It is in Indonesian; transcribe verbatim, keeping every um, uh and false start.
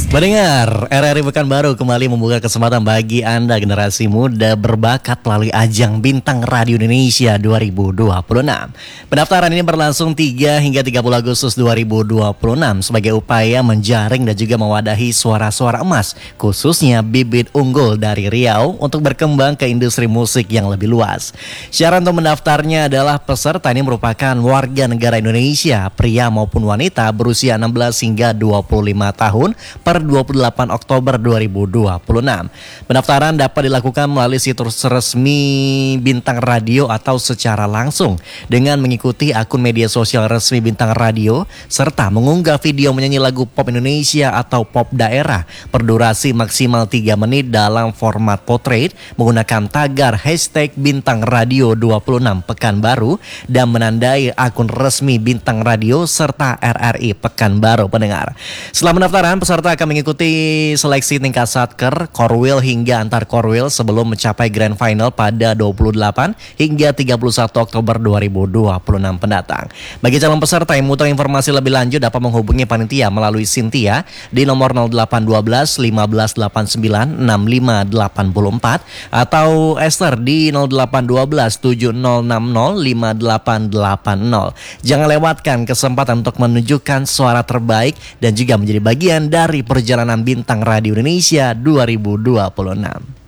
Mendengar R R I Pekanbaru kembali membuka kesempatan bagi Anda generasi muda berbakat melalui ajang Bintang Radio Indonesia dua ribu dua puluh enam. Pendaftaran ini berlangsung tiga hingga tiga puluh Agustus dua ribu dua puluh enam sebagai upaya menjaring dan juga mewadahi suara-suara emas, khususnya bibit unggul dari Riau untuk berkembang ke industri musik yang lebih luas. Syarat untuk mendaftarnya adalah peserta ini merupakan warga negara Indonesia, pria maupun wanita berusia enam belas hingga dua puluh lima tahun per dua puluh delapan Oktober dua ribu dua puluh enam. Pendaftaran dapat dilakukan melalui situs resmi Bintang Radio atau secara langsung dengan mengikuti akun media sosial resmi Bintang Radio serta mengunggah video menyanyi lagu pop Indonesia atau pop daerah berdurasi maksimal tiga menit dalam format portrait menggunakan tagar hashtag Bintang Radio dua puluh enam Pekanbaru dan menandai akun resmi Bintang Radio serta R R I Pekanbaru pendengar. Setelah pendaftaran, peserta akan mengikuti seleksi tingkat satker, korwil hingga antar korwil sebelum mencapai grand final pada dua puluh delapan hingga tiga puluh satu Oktober dua ribu dua puluh enam mendatang. Bagi calon peserta yang membutuhkan informasi lebih lanjut dapat menghubungi panitia melalui Cynthia di nomor nol delapan satu dua lima belas delapan sembilan enam lima delapan empat atau Esther di nol delapan satu dua tujuh nol enam nol lima delapan delapan nol. Jangan lewatkan kesempatan untuk menunjukkan suara terbaik dan juga menjadi bagian dari perjalanan Bintang Radio Indonesia dua ribu dua puluh enam.